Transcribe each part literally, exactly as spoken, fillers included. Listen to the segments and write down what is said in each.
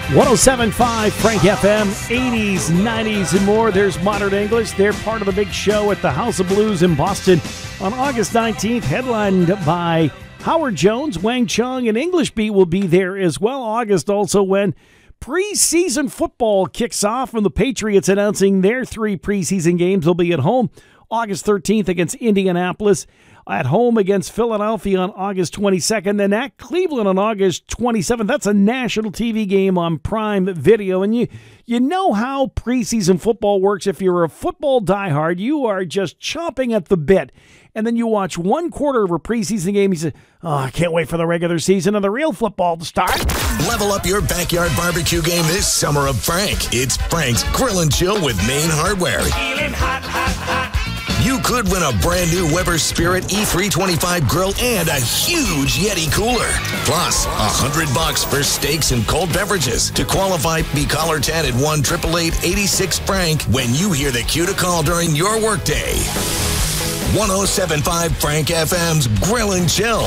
one oh seven point five Frank F M, eighties, nineties, and more. There's Modern English. They're part of the big show at the House of Blues in Boston on August nineteenth, headlined by Howard Jones, Wang Chung, and English Beat will be there as well. August also when preseason football kicks off, and the Patriots announcing their three preseason games will be at home. August thirteenth against Indianapolis, at home against Philadelphia on August twenty-second, then at Cleveland on August twenty-seventh. That's a national T V game on Prime Video. And you you know how preseason football works. If you're a football diehard, you are just chomping at the bit. And then you watch one quarter of a preseason game, you say, oh, I can't wait for the regular season and the real football to start. Level up your backyard barbecue game this summer of Frank. It's Frank's Grill and Chill with Main Hardware. Feeling hot, hot, hot. You could win a brand new Weber Spirit E three twenty-five grill and a huge Yeti cooler. Plus, a hundred bucks for steaks and cold beverages. To qualify, be caller ten at one eight eight eight, eight six, Frank when you hear the cue to call during your workday. one oh seven point five Frank F M's Grill and Chill.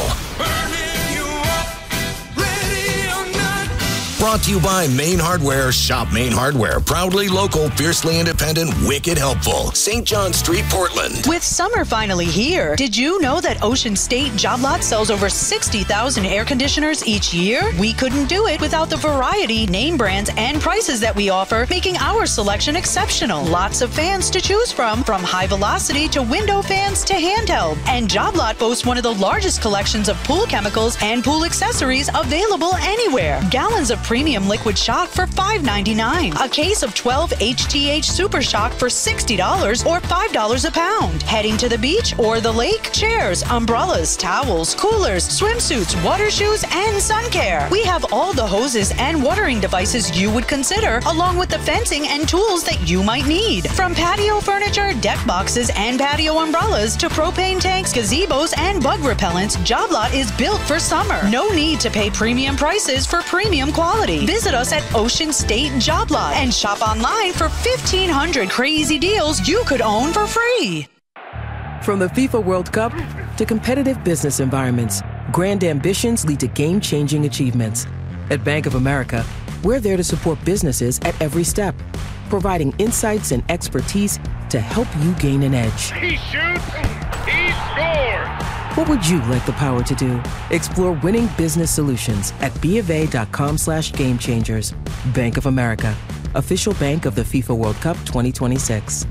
Brought to you by Main Hardware. Shop Main Hardware. Proudly local, fiercely independent, wicked helpful. Saint John Street, Portland. With summer finally here, did you know that Ocean State Job Lot sells over sixty thousand air conditioners each year? We couldn't do it without the variety, name brands, and prices that we offer, making our selection exceptional. Lots of fans to choose from, from high velocity to window fans to handheld. And Job Lot boasts one of the largest collections of pool chemicals and pool accessories available anywhere. Gallons of premium liquid shock for five ninety-nine. A case of twelve H T H Super Shock for sixty dollars or five dollars a pound. Heading to the beach or the lake? Chairs, umbrellas, towels, coolers, swimsuits, water shoes, and sun care. We have all the hoses and watering devices you would consider, along with the fencing and tools that you might need. From patio furniture, deck boxes, and patio umbrellas to propane tanks, gazebos, and bug repellents, Job Lot is built for summer. No need to pay premium prices for premium quality. Visit us at Ocean State Job Lot and shop online for fifteen hundred crazy deals you could own for free. From the FIFA World Cup to competitive business environments, grand ambitions lead to game-changing achievements. At Bank of America, we're there to support businesses at every step, providing insights and expertise to help you gain an edge. He shoots, he scores. What would you like the power to do? Explore winning business solutions at BofA.com slash game changers. Bank of America, official bank of the FIFA World Cup twenty twenty-six.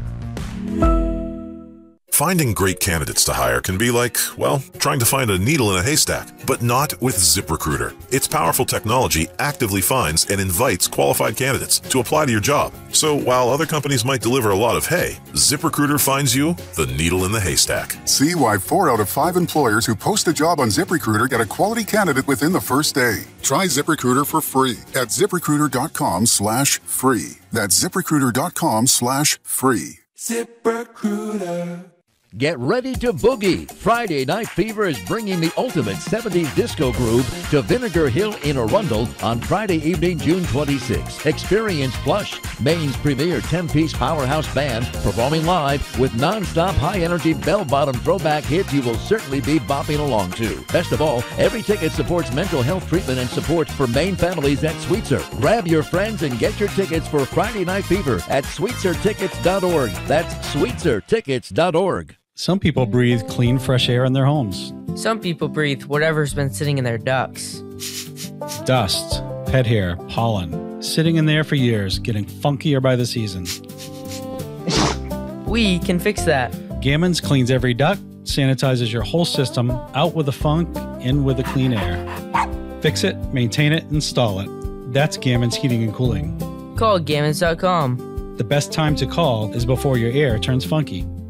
Finding great candidates to hire can be like, well, trying to find a needle in a haystack, but not with ZipRecruiter. Its powerful technology actively finds and invites qualified candidates to apply to your job. So while other companies might deliver a lot of hay, ZipRecruiter finds you the needle in the haystack. See why four out of five employers who post a job on ZipRecruiter get a quality candidate within the first day. Try ZipRecruiter for free at ZipRecruiter.com slash free. That's ZipRecruiter.com slash free. ZipRecruiter. Get ready to boogie. Friday Night Fever is bringing the ultimate seventies disco groove to Vinegar Hill in Arundel on Friday evening, June twenty-sixth. Experience Plush, Maine's premier ten-piece powerhouse band, performing live with non-stop high-energy bell-bottom throwback hits you will certainly be bopping along to. Best of all, every ticket supports mental health treatment and support for Maine families at Sweetser. Grab your friends and get your tickets for Friday Night Fever at sweetser tickets dot org. That's sweetser tickets dot org. Some people breathe clean, fresh air in their homes. Some people breathe whatever's been sitting in their ducts. Dust, pet hair, pollen, sitting in there for years, getting funkier by the season. We can fix that. Gammons cleans every duct, sanitizes your whole system, out with the funk, in with the clean air. Fix it, maintain it, install it. That's Gammons Heating and Cooling. Call gammons dot com. The best time to call is before your air turns funky.